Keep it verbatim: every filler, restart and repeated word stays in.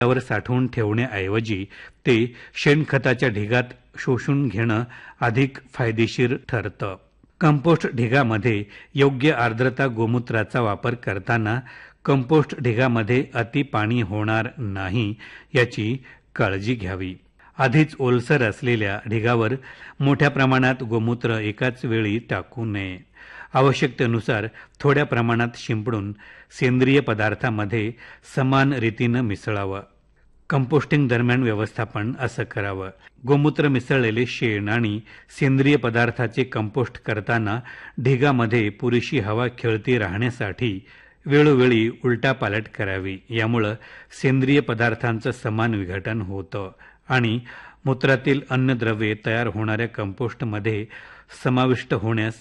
वर साठवून ठेवण्याऐवजी ते शेणखताच्या ढिगात शोषून घेणं अधिक फायदेशीर ठरतं. कंपोस्ट ढिगामध्ये योग्य आर्द्रता गोमूत्राचा वापर करताना कंपोस्ट ढिगामध्ये अति पाणी होणार नाही याची काळजी घ्यावी. आधीच ओलसर असलेल्या ढिगावर मोठ्या प्रमाणात गोमूत्र एकाच वेळी टाकू नये. आवश्यकतेनुसार थोड्या प्रमाणात शिंपडून सेंद्रिय पदार्थामध्ये समान रीतीनं मिसळावं. कंपोस्टिंग दरम्यान व्यवस्थापन असं करावं. गोमूत्र मिसळलेले शेण आणि सेंद्रिय पदार्थाचे कंपोस्ट करताना ढिगामध्ये पुरेशी हवा खेळती राहण्यासाठी वेळोवेळी उलटापालट करावी. यामुळं सेंद्रिय पदार्थांचं समान विघटन होतं आणि मूत्रातील अन्नद्रव्ये तयार होणाऱ्या कंपोस्टमध्ये समाविष्ट होण्यास